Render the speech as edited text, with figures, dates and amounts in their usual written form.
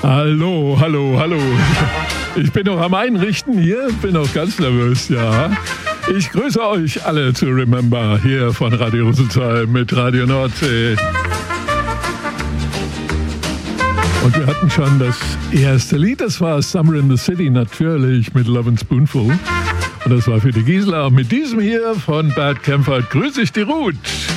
Hallo, hallo, hallo. Ich bin noch am Einrichten hier, bin noch ganz nervös, ja. Ich grüße euch alle zu Remember hier von Radio Rüsselsheim mit Radio Nordsee. Und wir hatten schon das erste Lied, das war Summer in the City, natürlich mit Love and Spoonful. Und das war für die Gisela. Und mit diesem hier von Bad Camford grüße ich die Ruth.